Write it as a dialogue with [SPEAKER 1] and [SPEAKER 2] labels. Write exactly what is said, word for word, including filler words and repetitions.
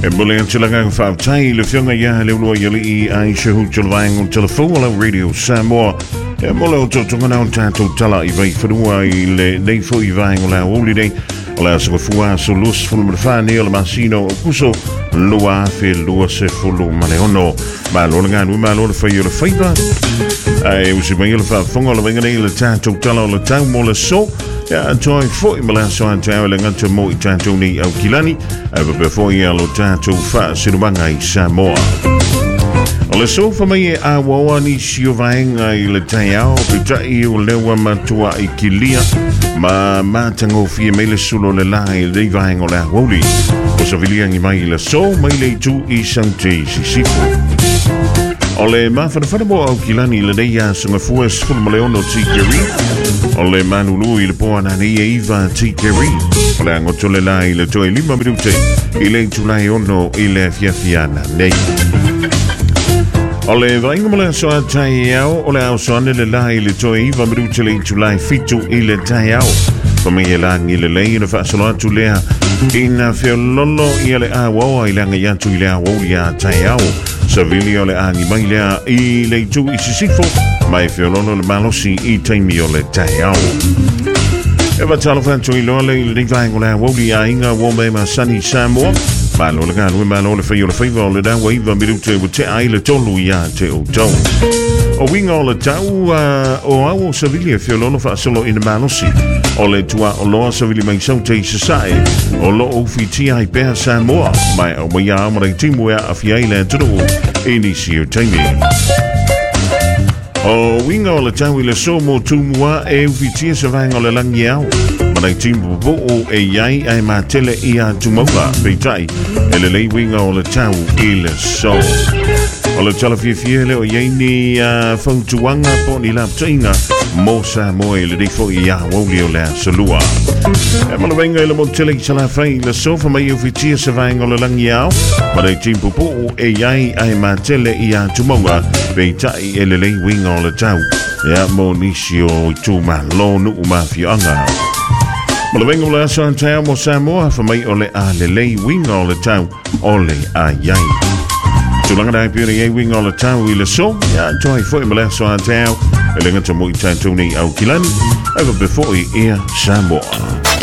[SPEAKER 1] E mole an tila ngang whaatai le whionga ia le ulua ia li I Aisha hu tila on telefon ala Radio Samoa. E mole o totonga nao tātou tala I vai whanua I le neifo I vaenga la holiday. Ola sa fua so lus fulu mrfani ola masino o kuso lua fe lua se fulu maleono. Ma lona ngā ma lona whai o le whaiva. Ai usi mai o le whaafonga o le wenga nei le tātou tala o le tau mo le so. Ya toi foi mala so an tau le ngata mo I tātou ni au kilani. Ai pe foi alo tātou wha sinumanga I Samoa. O le so fa mai e a wawa ni sio vaenga I le taiao pe tai o lewa matua I kilia. Ma matango fie me le sulo le lai le vaenga o le woli. O sa viliangi mai le so mai le tu I sante si sifu. O le mawhanawhana mo au kilani le nei a sunga fuas fulu maleono tikeri. O le manulu I le poana nei e iwa tikeri. O le angoto le lai le toe lima minute I le tulai ono I le fiafiana nei. O le vainga mo le so a tai au o le au soane le lai le toe iwa minute le tulai fitu I le tai au. Pami e langi le lei na whaasolo atu lea ina whiololo I le a wawa I langa yatu I le a wau I a tai au. Sa vili o le angi mai lea I le tu I sisifo mai whiolono le malosi I taimi o le tai au. E watalo whanto I loa le le vaengo le a wau I a inga wome ma sani Samoa. Malo le ngālue malo le whai o le whaiva o le dawa iwa mirute o te ai le tolu I a te o tau. O winga o le tau uh, o au o savili e whiolono whaasolo ina malosi. O le tua o loa savili mai sau te isasae. O lo o whiti ai pēr Samoa. Mai au mai a amara I timu ea a whiai le tunu I nisi o taimi. O winga o le tau I le so mo tumua e whiti e sa vanga o le langi au. Mana I timu po o e iai ai ma tele I a tumaua peitai. E le lei winga o le tau I le so. O le tala fie fie le o iei ni uh, fautuanga po ni laptainga mo sa moe le rifo I a wauli o le salua. E mana wenga I le mo tele I sala fai le sofa mai o fitia sa vaenga o le langi au. Mana I timpu po o e iai ai ma tele I a tumaua peitai e le lei winga o le tau. E a mo nisi o I tu ma lo nu ma fianga. Mana wenga o le asa antau mo Samoa fa mai o le a le lei winga o le tau o le a iai. Tulanga dai pia e winga o le tau I le so. Ya toi foi mala so antau. E lenga tamu I tātou ni au kilani. Ava before I Air Samoa.